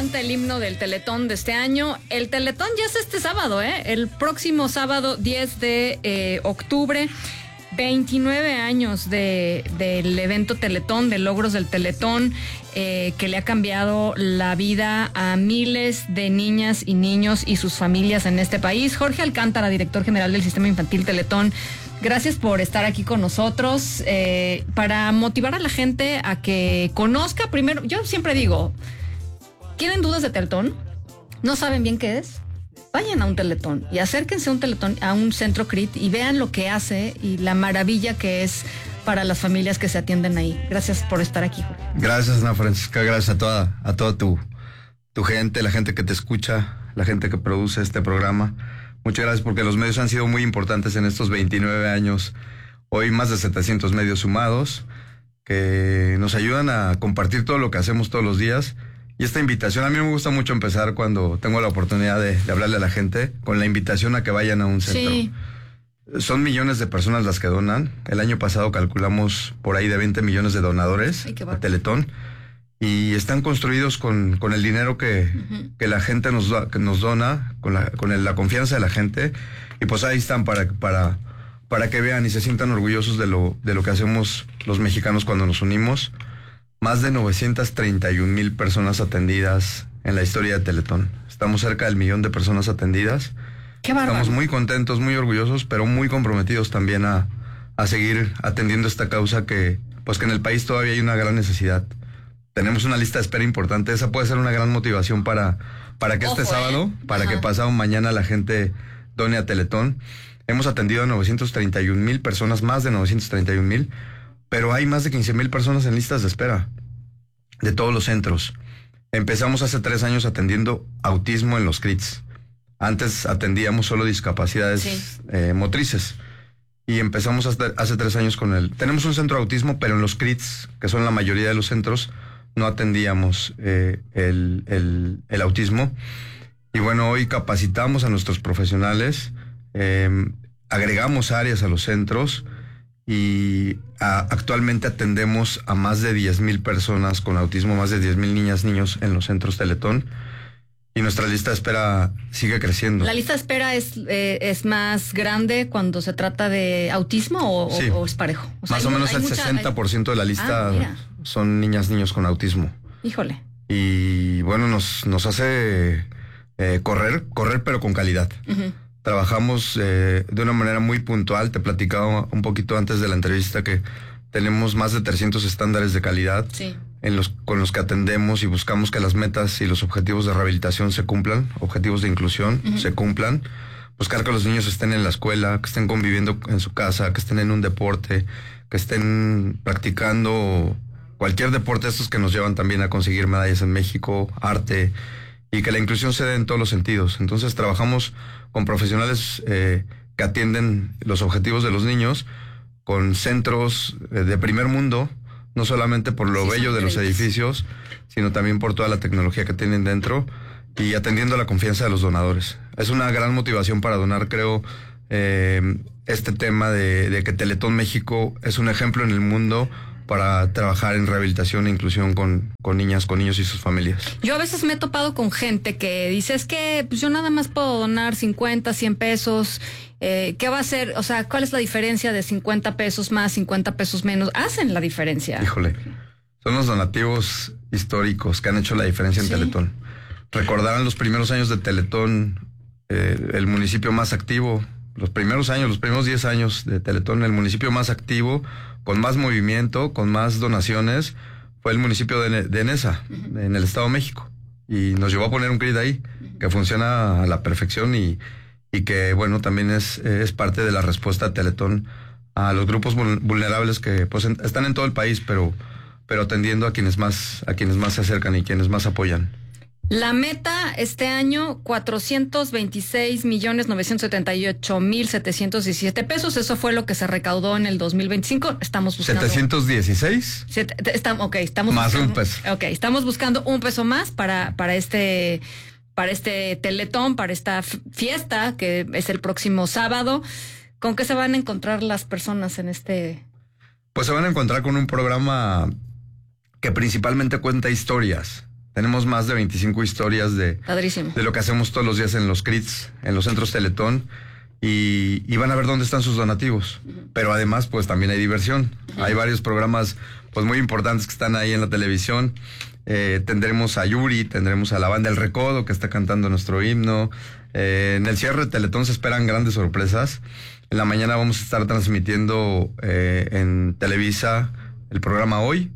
canta el himno del Teletón de este año. El Teletón ya es este sábado, el próximo sábado 10 de octubre. 29 años del evento Teletón, de logros del Teletón, que le ha cambiado la vida a miles de niñas y niños y sus familias en este país. Jorge Alcántara, director general del Sistema Infantil Teletón, gracias por estar aquí con nosotros para motivar a la gente a que conozca primero. Yo siempre digo, ¿tienen dudas de Teletón? ¿No saben bien qué es? Vayan a un Teletón y acérquense a un Teletón, a un centro CRIT, y vean lo que hace y la maravilla que es para las familias que se atienden ahí. Gracias por estar aquí, Jorge. Gracias, Ana Francisca, gracias a toda tu gente, la gente que te escucha, la gente que produce este programa. Muchas gracias, porque los medios han sido muy importantes en estos 29 años. Hoy más de 700 medios sumados que nos ayudan a compartir todo lo que hacemos todos los días. Y esta invitación, a mí me gusta mucho empezar cuando tengo la oportunidad de hablarle a la gente, con la invitación a que vayan a un centro. Sí. Son millones de personas las que donan. El año pasado calculamos por ahí de 20 millones de donadores a Teletón. Y están construidos con el dinero que la gente nos dona, con la confianza de la gente. Y pues ahí están para que vean y se sientan orgullosos de lo que hacemos los mexicanos cuando nos unimos. Más de 931,000 personas atendidas en la historia de Teletón. Estamos cerca del 1,000,000 de personas atendidas. ¡Qué bárbaro! Estamos muy contentos, muy orgullosos, pero muy comprometidos también a seguir atendiendo esta causa que en el país todavía hay una gran necesidad. Tenemos una lista de espera importante. Esa puede ser una gran motivación para que este sábado, que pasado mañana la gente done a Teletón. Hemos atendido a 931,000 personas, más de 931,000. Pero hay más de 15,000 personas en listas de espera de todos los centros. Empezamos hace 3 años atendiendo autismo en los CRITs. Antes atendíamos solo discapacidades motrices. Y empezamos hace 3 años con Tenemos un centro de autismo, pero en los CRITs, que son la mayoría de los centros, no atendíamos el autismo. Y bueno, hoy capacitamos a nuestros profesionales, agregamos áreas a los centros. Y actualmente atendemos a más de 10,000 personas con autismo, más de 10,000 niñas, niños en los centros Teletón. Y nuestra lista de espera sigue creciendo. ¿La lista de espera es más grande cuando se trata de autismo o es parejo? O sea, más o menos el 60% de la lista son niñas, niños con autismo. Híjole. Y bueno, nos hace correr pero con calidad. Trabajamos de una manera muy puntual. Te platicaba un poquito antes de la entrevista que tenemos más de 300 estándares de calidad con los que atendemos y buscamos que las metas y los objetivos de rehabilitación se cumplan, objetivos de inclusión se cumplan. Buscar que los niños estén en la escuela, que estén conviviendo en su casa, que estén en un deporte, que estén practicando cualquier deporte, estos que nos llevan también a conseguir medallas en México, arte, y que la inclusión se dé en todos los sentidos. Entonces trabajamos con profesionales que atienden los objetivos de los niños, con centros de primer mundo, no solamente por lo bello de los edificios, sino también por toda la tecnología que tienen dentro, y atendiendo la confianza de los donadores. Es una gran motivación para donar, creo, este tema de que Teletón México es un ejemplo en el mundo para trabajar en rehabilitación e inclusión con niñas, con niños y sus familias. Yo a veces me he topado con gente que dice, es que yo nada más puedo donar 50, 100 pesos. ¿Qué va a hacer? O sea, ¿cuál es la diferencia de 50 pesos más, 50 pesos menos? Hacen la diferencia. Híjole, son los donativos históricos que han hecho la diferencia en Teletón. Recordarán los primeros años de Teletón, el municipio más activo. Los primeros 10 años de Teletón, el municipio más activo, con más movimiento, con más donaciones, fue el municipio de Nesa, en el Estado de México. Y nos llevó a poner un CRIT ahí, que funciona a la perfección y que, bueno, también es parte de la respuesta de Teletón a los grupos vulnerables que pues están en todo el país, pero atendiendo a quienes más se acercan y quienes más apoyan. La meta este año, 426,978,717 pesos. Eso fue lo que se recaudó en el 2025. Estamos buscando... ¿716? Estamos más buscando, un peso. Estamos buscando un peso más para este Teletón, para esta fiesta que es el próximo sábado. ¿Con qué se van a encontrar las personas en este...? Pues se van a encontrar con un programa que principalmente cuenta historias. Tenemos más de 25 historias de lo que hacemos todos los días en los CRITs, en los centros Teletón, y van a ver dónde están sus donativos. Pero además, pues también hay diversión. Hay varios programas pues muy importantes que están ahí en la televisión. Tendremos a Yuri, tendremos a la banda El Recodo, que está cantando nuestro himno. En el cierre de Teletón se esperan grandes sorpresas. En la mañana vamos a estar transmitiendo en Televisa el programa Hoy,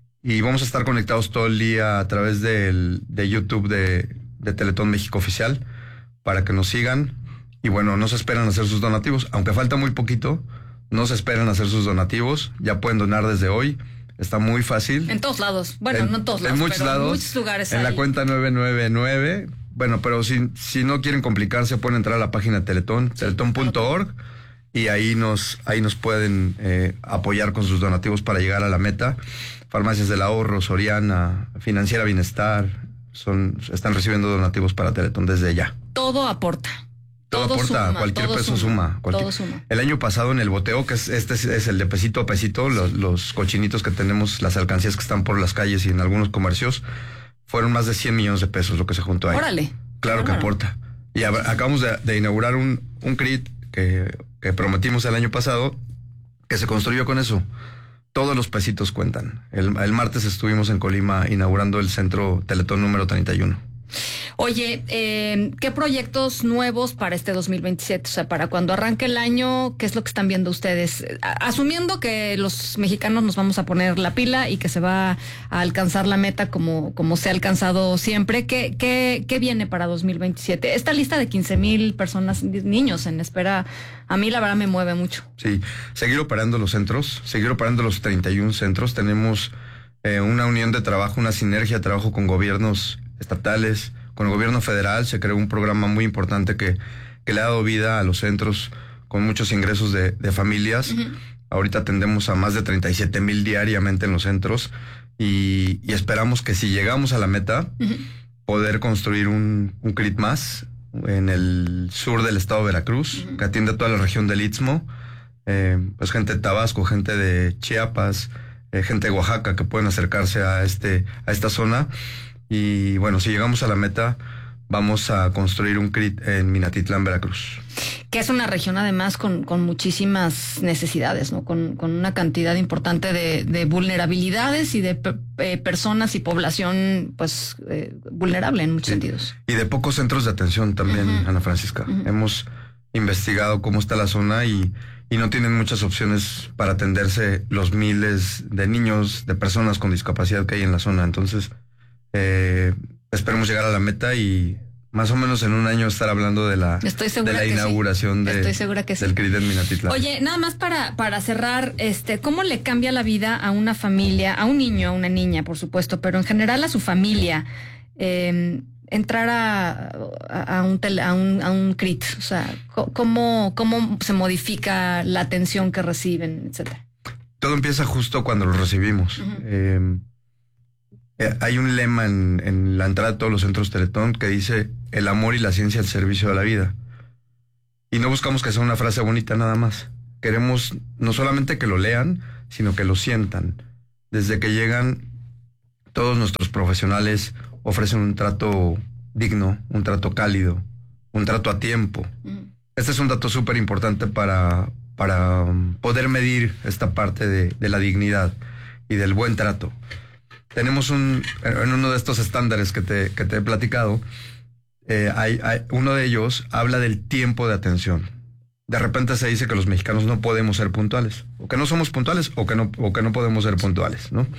y vamos a estar conectados todo el día a través de YouTube de Teletón México Oficial, para que nos sigan. Y bueno, no se esperan hacer sus donativos, aunque falta muy poquito. No se esperan hacer sus donativos, ya pueden donar desde hoy. Está muy fácil. En todos lados. Bueno, no en todos lados, en muchos lados, en muchos lugares. En la cuenta 999. Bueno, pero si no quieren complicarse, pueden entrar a la página de Teletón, teletón.org, y ahí nos pueden apoyar con sus donativos para llegar a la meta. Farmacias del Ahorro, Soriana, Financiera Bienestar, están recibiendo donativos para Teletón desde ya. Todo aporta. Todo aporta, suma, cualquier peso suma. Todo suma. El año pasado en el boteo, que es el de pesito a pesito, los cochinitos que tenemos, las alcancías que están por las calles y en algunos comercios, fueron más de 100 millones de pesos lo que se juntó ahí. Órale. Claro que aporta. Y acabamos de inaugurar un CRIT que prometimos el año pasado, que se construyó con eso. Todos los pesitos cuentan. El martes estuvimos en Colima inaugurando el centro Teletón número 31. Oye, ¿qué proyectos nuevos para este 2027? O sea, para cuando arranque el año, ¿qué es lo que están viendo ustedes? Asumiendo que los mexicanos nos vamos a poner la pila y que se va a alcanzar la meta como se ha alcanzado siempre, ¿qué viene para 2027? Esta lista de 15,000 personas, niños en espera, a mí la verdad me mueve mucho. Sí, seguir operando los centros, seguir operando los 31 centros. Tenemos una unión de trabajo, una sinergia de trabajo con gobiernos estatales, con el gobierno federal. Se creó un programa muy importante que le ha dado vida a los centros con muchos ingresos de familias. Uh-huh. Ahorita atendemos a más de 37,000 diariamente en los centros, y esperamos que si llegamos a la meta, uh-huh, poder construir un CRIT más en el sur del estado de Veracruz, uh-huh, que atiende a toda la región del Istmo, pues gente de Tabasco, gente de Chiapas, gente de Oaxaca, que pueden acercarse a esta zona. Y bueno, si llegamos a la meta, vamos a construir un CRIT en Minatitlán, Veracruz. Que es una región además con muchísimas necesidades, ¿no? Con una cantidad importante de vulnerabilidades y de personas y población, pues, vulnerable en muchos sentidos. Y de pocos centros de atención también, uh-huh, Ana Francisca. Uh-huh. Hemos investigado cómo está la zona y no tienen muchas opciones para atenderse los miles de niños, de personas con discapacidad que hay en la zona. Entonces, esperemos llegar a la meta y más o menos en un año estar hablando de la inauguración del CRIT en Minatitlán. Oye, nada más para cerrar, ¿cómo le cambia la vida a una familia, a un niño, a una niña, por supuesto, pero en general a su familia, entrar a un CRIT? O sea, ¿cómo se modifica la atención que reciben, etcétera? Todo empieza justo cuando lo recibimos. Uh-huh. Hay un lema en la entrada de todos los centros Teletón que dice: el amor y la ciencia al servicio de la vida. Y no buscamos que sea una frase bonita nada más. Queremos no solamente que lo lean, sino que lo sientan. Desde que llegan, todos nuestros profesionales ofrecen un trato digno, un trato cálido, un trato a tiempo. Este es un dato súper importante para poder medir esta parte de la dignidad y del buen trato. Tenemos en uno de estos estándares que te he platicado, hay uno de ellos habla del tiempo de atención. De repente se dice que los mexicanos no podemos ser puntuales, o que no somos puntuales, o que no podemos ser puntuales, ¿no?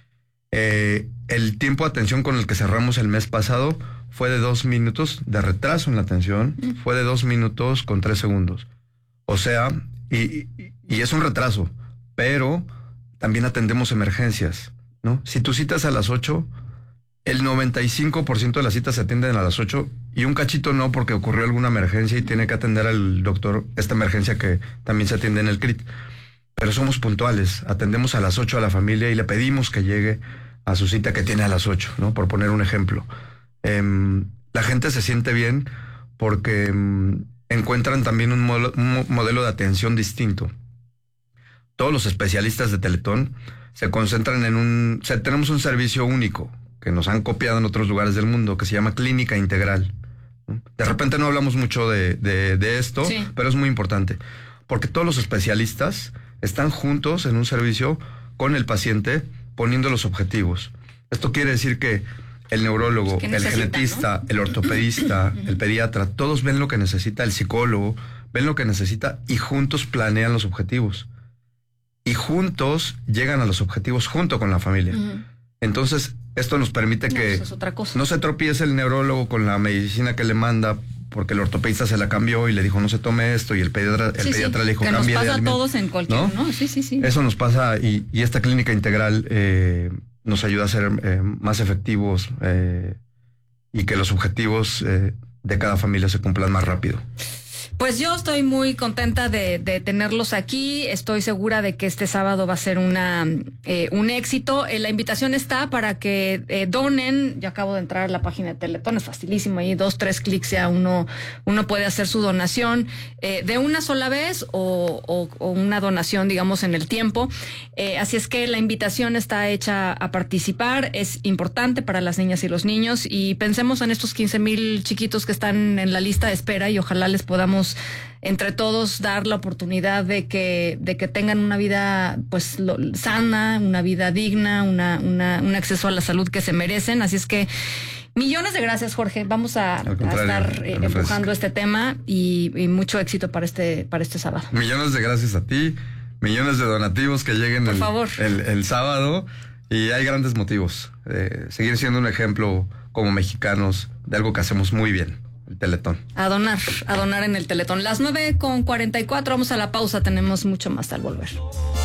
El tiempo de atención con el que cerramos el mes pasado fue de 2 minutos de retraso en la atención, fue de 2 minutos con 3 segundos. O sea, y es un retraso, pero también atendemos emergencias, ¿no? Si tú citas a las 8, el 95% de las citas se atienden a las 8 y un cachito no, porque ocurrió alguna emergencia y tiene que atender al doctor esta emergencia que también se atiende en el CRIT. Pero somos puntuales, atendemos a las 8 a la familia y le pedimos que llegue a su cita que tiene a las 8, ¿no? Por poner un ejemplo. La gente se siente bien porque encuentran también un modelo de atención distinto. Todos los especialistas de Teletón se concentran tenemos un servicio único, nos han copiado en otros lugares del mundo, que se llama clínica integral. De repente no hablamos mucho de esto, sí, pero es muy importante, porque todos los especialistas están juntos en un servicio con el paciente poniendo los objetivos. Esto quiere decir que el neurólogo, el genetista, ¿no?, el ortopedista, el pediatra, todos ven lo que necesita, el psicólogo, ven lo que necesita y juntos planean los objetivos. Y juntos llegan a los objetivos junto con la familia. Entonces, esto nos permite que eso es otra cosa. No se tropiece el neurólogo con la medicina que le manda, porque el ortopedista se la cambió y le dijo no se tome esto, y el pediatra le dijo que cambie de alimento. Nos pasa a todos en cualquier, ¿no? Sí. Eso nos pasa y esta clínica integral nos ayuda a ser más efectivos y que los objetivos de cada familia se cumplan más rápido. Pues yo estoy muy contenta de tenerlos aquí. Estoy segura de que este sábado va a ser un éxito. La invitación está para que donen. Yo acabo de entrar a la página de Teletón, es facilísimo. Ahí 2-3 clics ya uno puede hacer su donación de una sola vez o una donación, digamos, en el tiempo. Así es que la invitación está hecha a participar. Es importante para las niñas y los niños. Y pensemos en estos 15,000 chiquitos que están en la lista de espera y ojalá les podamos entre todos dar la oportunidad de que tengan una vida pues sana, una vida digna, un acceso a la salud que se merecen. Así es que millones de gracias, Jorge. Vamos a estar empujando este tema y mucho éxito para este sábado. Millones de gracias a ti, millones de donativos que lleguen por favor. El sábado, y hay grandes motivos. Seguir siendo un ejemplo como mexicanos de algo que hacemos muy bien. El Teletón. A donar en el Teletón. Las 9:44, vamos a la pausa, tenemos mucho más al volver.